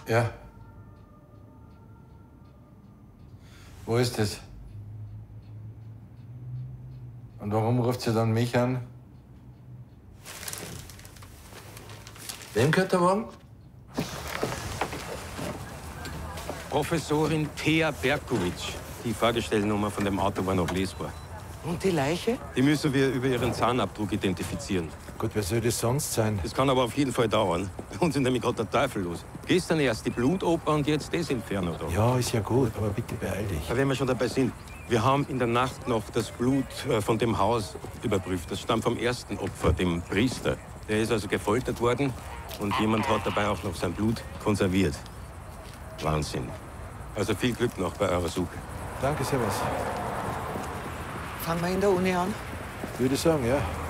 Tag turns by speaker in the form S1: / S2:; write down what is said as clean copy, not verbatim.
S1: Ja. Wo ist es? Und warum ruft sie dann mich an? Wem gehört der Wagen?
S2: Professorin Thea Berkovic. Die Fahrgestellnummer von dem Auto war noch lesbar.
S3: Und die Leiche?
S2: Die müssen wir über ihren Zahnabdruck identifizieren.
S1: Gut, wer soll das sonst sein?
S2: Das kann aber auf jeden Fall dauern. Uns ist nämlich gerade der Teufel los. Gestern erst die Blutoper und jetzt das Inferno da.
S1: Ja, ist ja gut, aber bitte beeil dich.
S2: Aber wenn wir schon dabei sind, wir haben in der Nacht noch das Blut von dem Haus überprüft. Das stammt vom ersten Opfer, dem Priester. Der ist also gefoltert worden und jemand hat dabei auch noch sein Blut konserviert. Wahnsinn. Also viel Glück noch bei eurer Suche.
S1: Danke, servus.
S3: Fangen wir in der Uni an?
S1: Würde ich sagen, ja.